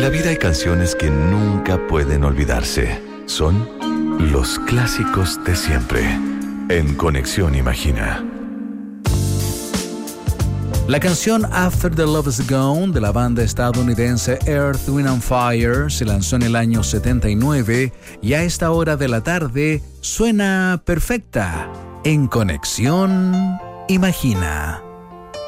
la vida hay canciones que nunca pueden olvidarse. Son los clásicos de siempre. En Conexión Imagina. La canción After the Love is Gone de la banda estadounidense Earth, Wind and Fire se lanzó en el año 79 y a esta hora de la tarde suena perfecta en Conexión Imagina.